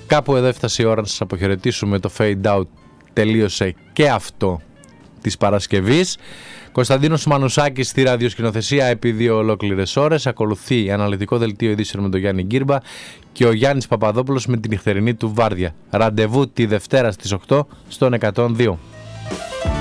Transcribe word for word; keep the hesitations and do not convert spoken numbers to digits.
Κάπου εδώ έφτασε η ώρα να σας αποχαιρετήσουμε. Το Fade Out τελείωσε και αυτό της Παρασκευής. Κωνσταντίνος Μανουσάκης στη ραδιοσκηνοθεσία επί δύο ολόκληρες ώρες. Ακολουθεί αναλυτικό δελτίο ειδήσεων με τον Γιάννη Γκύρμπα και ο Γιάννης Παπαδόπουλος με την νυχτερινή του βάρδια. Ραντεβού τη Δευτέρα στις οκτώ στον εκατόν δύο.